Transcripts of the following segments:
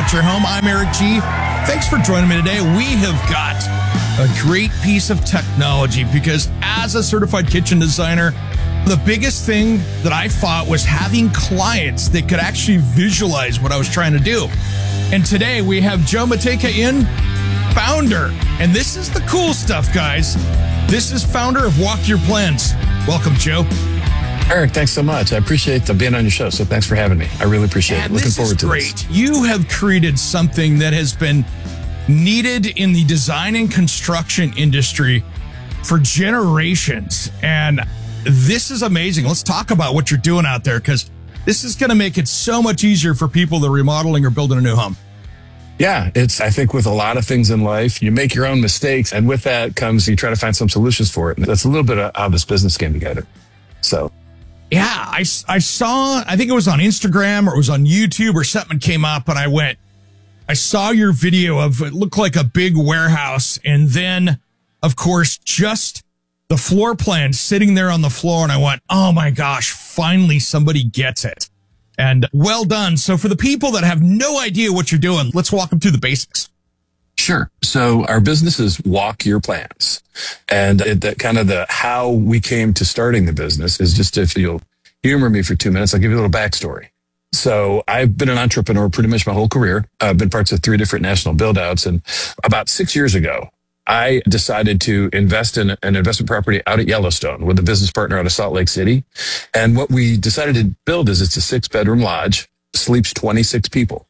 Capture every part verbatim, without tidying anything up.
Elevate Your Home. I'm Eric G. Thanks for joining me today. We have got a great piece of technology because as a certified kitchen designer, the biggest thing that I thought was having clients that could actually visualize what I was trying to do. And today we have Joe Matejka in, founder. And this is the cool stuff, guys. This is founder of Walk Your Plans. Welcome, Joe. Eric, thanks so much. I appreciate the being on your show. So thanks for having me. I really appreciate and it. Looking forward to great. this. You have created something that has been needed in the design and construction industry for generations. And this is amazing. Let's talk about what you're doing out there, because this is going to make it so much easier for people that are remodeling or building a new home. Yeah, it's, I think with a lot of things in life, you make your own mistakes. And with that comes, you try to find some solutions for it. And that's a little bit of how this business came together. So. Yeah, I, I saw, I think it was on Instagram or it was on YouTube or something came up and I went, I saw your video of it looked like a big warehouse. And then, of course, just the floor plan sitting there on the floor. And I went, oh my gosh, finally somebody gets it. And well done. So for the people that have no idea what you're doing, let's walk them through the basics. Sure. So our business is Walk Your Plans. And it, that kind of the how we came to starting the business is just, if you'll humor me for two minutes, I'll give you a little backstory. So I've been an entrepreneur pretty much my whole career. I've been parts of three different national build outs. And about six years ago, I decided to invest in an investment property out at Yellowstone with a business partner out of Salt Lake City. And what we decided to build is it's a six bedroom lodge, sleeps twenty-six people.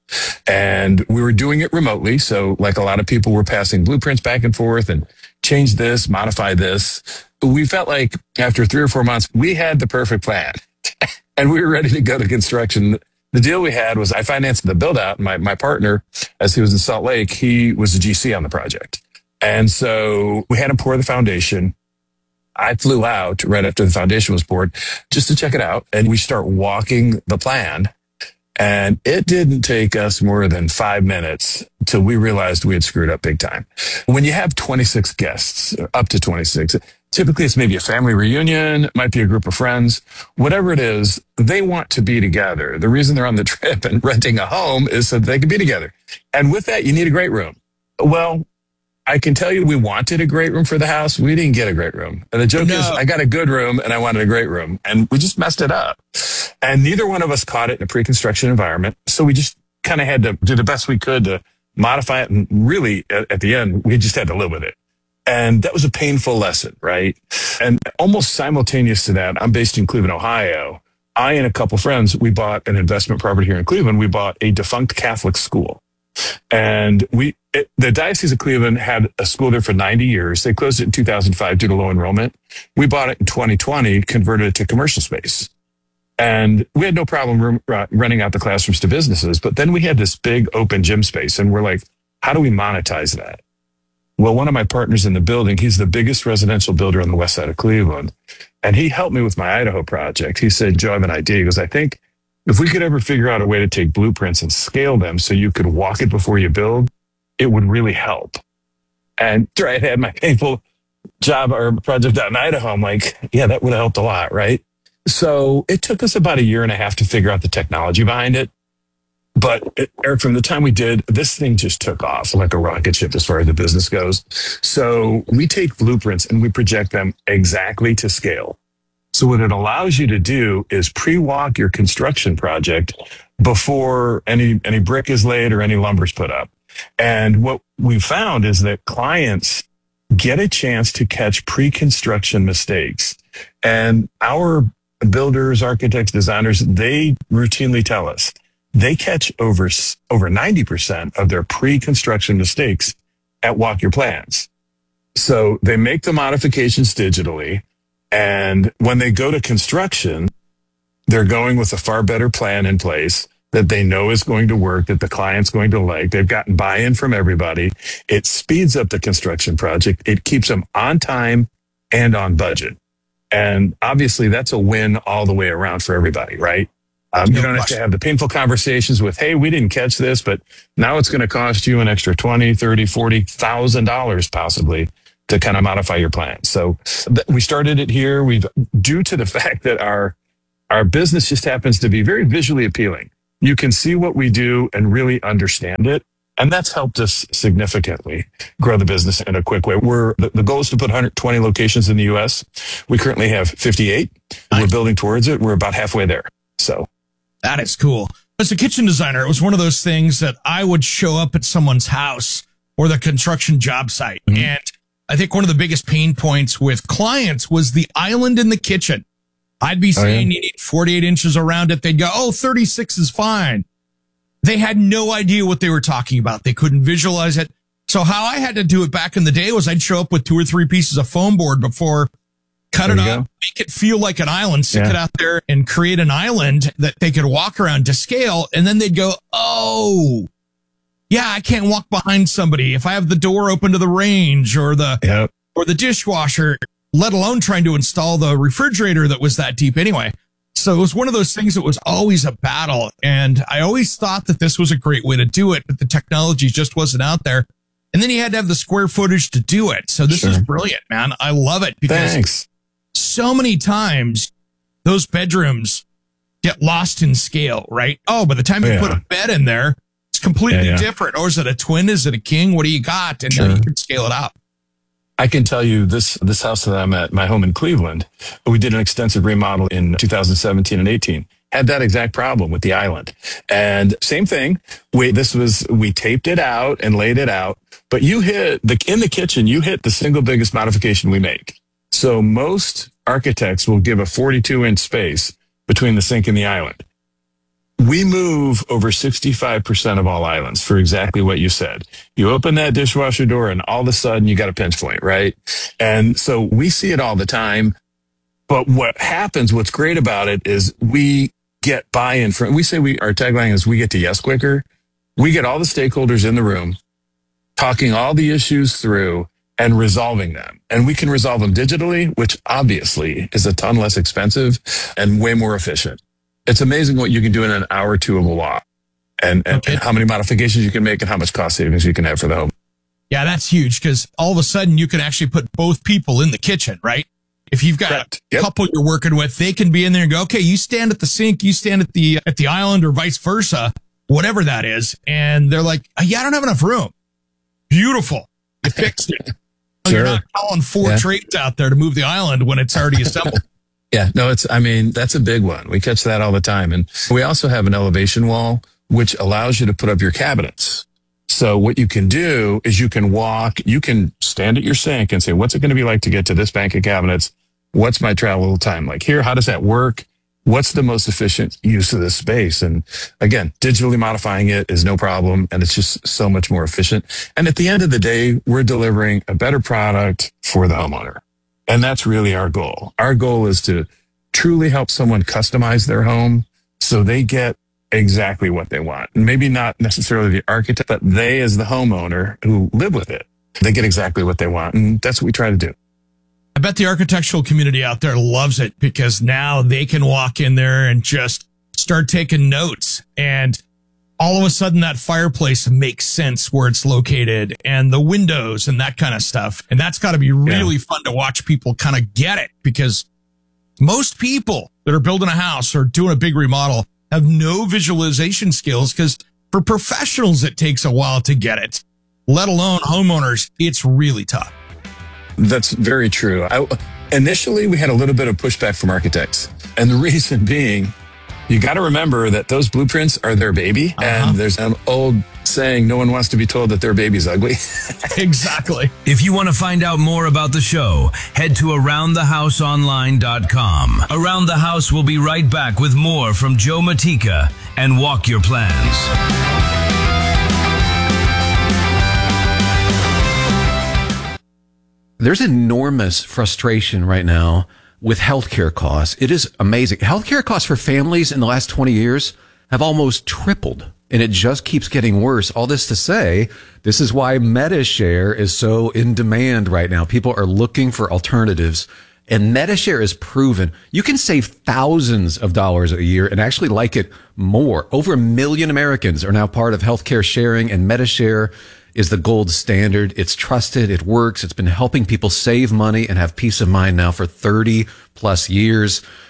And we were doing it remotely. So like a lot of people were passing blueprints back and forth and change this, modify this. We felt like after three or four months, we had the perfect plan and we were ready to go to construction. The deal we had was I financed the build out. My, my partner, as he was in Salt Lake, he was a G C on the project. And so we had him pour the foundation. I flew out right after the foundation was poured just to check it out. And we start walking the plan. And it didn't take us more than five minutes till we realized we had screwed up big time. When you have twenty-six guests, up to twenty-six, typically it's maybe a family reunion, it might be a group of friends, whatever it is, they want to be together. The reason they're on the trip and renting a home is so that they can be together. And with that, you need a great room. Well, I can tell you we wanted a great room for the house. We didn't get a great room. And the joke No. is I got a good room and I wanted a great room and we just messed it up. And neither one of us caught it in a pre-construction environment. So we just kind of had to do the best we could to modify it. And really at, at the end, we just had to live with it. And that was a painful lesson, right? And almost simultaneous to that, I'm based in Cleveland, Ohio. I and a couple friends, we bought an investment property here in Cleveland. We bought a defunct Catholic school. And we, it, the Diocese of Cleveland had a school there for ninety years. They closed it in two thousand five due to low enrollment. We bought it in twenty twenty, converted it to commercial space. And we had no problem room, uh, renting out the classrooms to businesses. But then we had this big open gym space and we're like, how do we monetize that? Well, one of my partners in the building, he's the biggest residential builder on the west side of Cleveland. And he helped me with my Idaho project. He said, Joe, I have an idea. He goes, I think if we could ever figure out a way to take blueprints and scale them so you could walk it before you build, it would really help. And after I had my painful job or project out in Idaho, I'm like, yeah, that would have helped a lot, right? So it took us about a year and a half to figure out the technology behind it. But it, Eric, from the time we did, this thing just took off like a rocket ship as far as the business goes. So we take blueprints and we project them exactly to scale. So what it allows you to do is pre-walk your construction project before any, any brick is laid or any lumber's put up. And what we found is that clients get a chance to catch pre-construction mistakes. And our builders, architects, designers, they routinely tell us they catch over, over ninety percent of their pre-construction mistakes at Walk Your Plans. So they make the modifications digitally. And when they go to construction, they're going with a far better plan in place that they know is going to work, that the client's going to like. They've gotten buy-in from everybody. It speeds up the construction project. It keeps them on time and on budget. And obviously that's a win all the way around for everybody, right? Um, you don't have to have the painful conversations with, hey, we didn't catch this, but now it's going to cost you an extra twenty, thirty, forty thousand dollars possibly to kind of modify your plan. So th- we started it here. We've, due to the fact that our, our business just happens to be very visually appealing. you can see what we do and really understand it. And that's helped us significantly grow the business in a quick way. We're the, the goal is to put one hundred twenty locations in the U S. We currently have fifty-eight. Nice. We're building towards it. We're about halfway there. So that is cool. As a kitchen designer, it was one of those things that I would show up at someone's house or the construction job site. Mm-hmm. And I think one of the biggest pain points with clients was the island in the kitchen. I'd be saying oh, yeah. you need forty-eight inches around it. They'd go, oh, thirty-six is fine. They had no idea what they were talking about. They couldn't visualize it. So how I had to do it back in the day was I'd show up with two or three pieces of foam board before, cut there it up, go. make it feel like an island, stick yeah. it out there and create an island that they could walk around to scale. And then they'd go, oh, yeah, I can't walk behind somebody if I have the door open to the range or the, yep. or the dishwasher, let alone trying to install the refrigerator that was that deep anyway. So it was one of those things that was always a battle. And I always thought that this was a great way to do it, but the technology just wasn't out there. And then you had to have the square footage to do it. So this sure. is brilliant, man. I love it because Thanks. so many times those bedrooms get lost in scale, right? Oh, by the time you yeah. put a bed in there, it's completely yeah, yeah. different. Or is it a twin? Is it a king? What do you got? And sure. now you can scale it up. I can tell you this, this house that I'm at, my home in Cleveland, we did an extensive remodel in two thousand seventeen and eighteen, had that exact problem with the island. And same thing. We, this was, we taped it out and laid it out, but you hit the, in the kitchen, you hit the single biggest modification we make. So most architects will give a forty-two inch space between the sink and the island. We move over sixty-five percent of all islands for exactly what you said. You open that dishwasher door and all of a sudden you got a pinch point, right? And so we see it all the time. But what happens, what's great about it is we get buy-in from, we say we, our tagline is we get to yes quicker. We get all the stakeholders in the room talking all the issues through and resolving them. And we can resolve them digitally, which obviously is a ton less expensive and way more efficient. It's amazing what you can do in an hour or two of a walk and, and, okay. and how many modifications you can make and how much cost savings you can have for the home. Yeah, that's huge because all of a sudden you can actually put both people in the kitchen, right? If you've got Correct. a yep. couple you're working with, they can be in there and go, okay, you stand at the sink, you stand at the, at the island or vice versa, whatever that is. And they're like, oh, yeah, I don't have enough room. Beautiful. You fixed it. Sure. You're not calling four yeah. trades out there to move the island when it's already assembled. Yeah, no, it's, I mean, that's a big one. We catch that all the time. And we also have an elevation wall, which allows you to put up your cabinets. So what you can do is you can walk, you can stand at your sink and say, what's it going to be like to get to this bank of cabinets? What's my travel time like here? How does that work? What's the most efficient use of this space? And again, digitally modifying it is no problem. And it's just so much more efficient. And at the end of the day, we're delivering a better product for the homeowner. And that's really our goal. Our goal is to truly help someone customize their home so they get exactly what they want. Maybe not necessarily the architect, but they as the homeowner who live with it, they get exactly what they want. And that's what we try to do. I bet the architectural community out there loves it because now they can walk in there and just start taking notes. And all of a sudden that fireplace makes sense where it's located and the windows and that kind of stuff. And that's got to be really yeah. fun to watch people kind of get it because most people that are building a house or doing a big remodel have no visualization skills because for professionals, it takes a while to get it, let alone homeowners. It's really tough. That's very true. I, initially, we had a little bit of pushback from architects. And the reason being, you got to remember that those blueprints are their baby. Uh-huh. And there's an old saying, no one wants to be told that their baby's ugly. Exactly. If you want to find out more about the show, head to around the house online dot com. Around the House will be right back with more from Joe Matika and Walk Your Plans. There's enormous frustration right now with healthcare costs. It is amazing. Healthcare costs for families in the last twenty years have almost tripled, and it just keeps getting worse. All this to say, this is why MediShare is so in demand right now. People are looking for alternatives, and MediShare is proven. You can save thousands of dollars a year and actually like it more. Over a million Americans are now part of healthcare sharing, and MediShare is the gold standard. It's trusted. It works. It's been helping people save money and have peace of mind now for thirty plus years.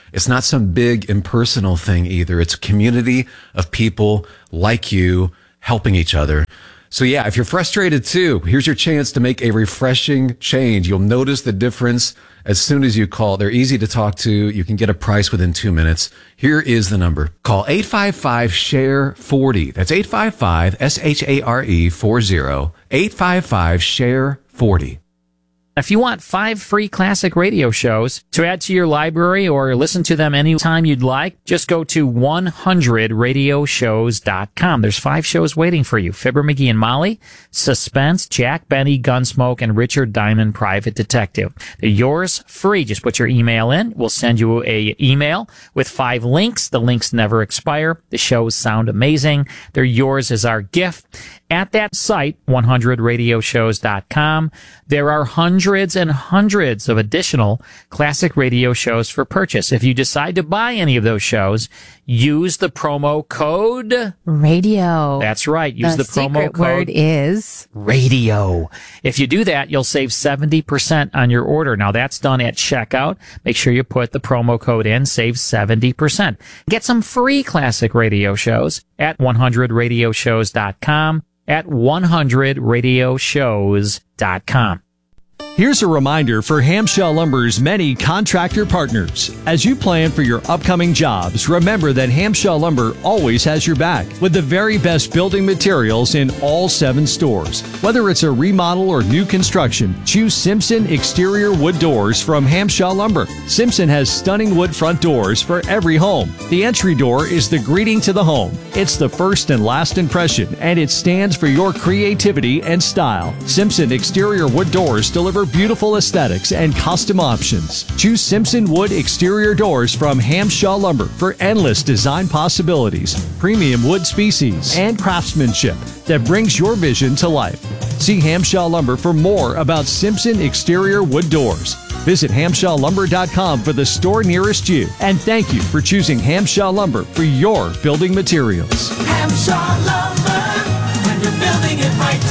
It's not some big impersonal thing either. It's a community of people like you helping each other. So yeah, if you're frustrated too, here's your chance to make a refreshing change. You'll notice the difference as soon as you call. They're easy to talk to. You can get a price within two minutes. Here is the number. Call eight five five, S H A R E, forty. That's eight five five, S H A R E, forty. eight five five, S H A R E, forty. If you want five free classic radio shows to add to your library or listen to them anytime you'd like, just go to one hundred radio shows dot com. There's five shows waiting for you. Fibber McGee and Molly, Suspense, Jack Benny, Gunsmoke, and Richard Diamond, Private Detective. They're yours free. Just put your email in. We'll send you a email with five links. The links never expire. The shows sound amazing. They're yours as our gift. At that site, one hundred radio shows dot com, there are hundreds and hundreds of additional classic radio shows for purchase. If you decide to buy any of those shows, use the promo code radio. That's right. Use the, the promo secret code word is radio. If you do that, you'll save seventy percent on your order. Now that's done at checkout. Make sure you put the promo code in, save seventy percent. Get some free classic radio shows at one hundred radio shows dot com. At one hundred radio shows dot com. Here's a reminder for Hamshell Lumber's many contractor partners. As you plan for your upcoming jobs, remember that Hamshell Lumber always has your back with the very best building materials in all seven stores. Whether it's a remodel or new construction, choose Simpson Exterior Wood Doors from Hamshell Lumber. Simpson has stunning wood front doors for every home. The entry door is the greeting to the home. It's the first and last impression, and it stands for your creativity and style. Simpson Exterior Wood Doors deliver beautiful aesthetics and custom options. Choose Simpson Wood Exterior Doors from Hamshell Lumber for endless design possibilities, premium wood species, and craftsmanship that brings your vision to life. See Hamshell Lumber for more about Simpson Exterior Wood Doors. Visit hamshell lumber dot com for the store nearest you. And thank you for choosing Hamshell Lumber for your building materials. Hamshell Lumber, when you're building it right.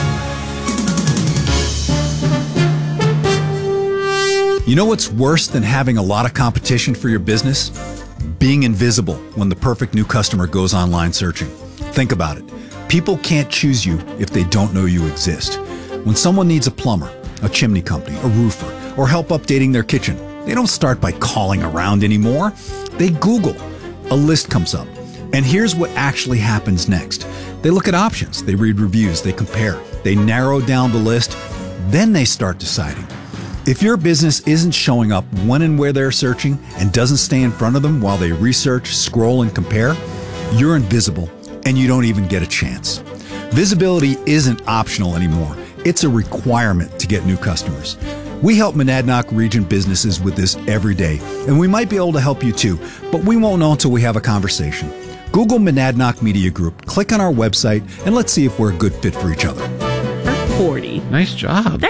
You know what's worse than having a lot of competition for your business? Being invisible when the perfect new customer goes online searching. Think about it. People can't choose you if they don't know you exist. When someone needs a plumber, a chimney company, a roofer, or help updating their kitchen, they don't start by calling around anymore. They Google. A list comes up. And here's what actually happens next. They look at options, they read reviews, they compare, they narrow down the list, then they start deciding. If your business isn't showing up when and where they're searching and doesn't stay in front of them while they research, scroll, and compare, you're invisible and you don't even get a chance. Visibility isn't optional anymore. It's a requirement to get new customers. We help Monadnock region businesses with this every day, and we might be able to help you too, but we won't know until we have a conversation. Google Monadnock Media Group, click on our website, and let's see if we're a good fit for each other. forty. Nice job.